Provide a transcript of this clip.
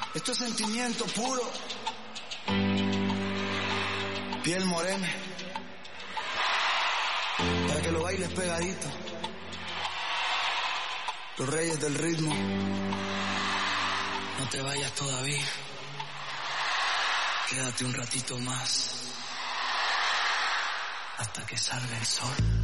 Esto es sentimiento puro. Piel morena, para que lo bailes pegadito. Los reyes del ritmo. No te vayas todavía. Quédate un ratito más hasta que salga el sol.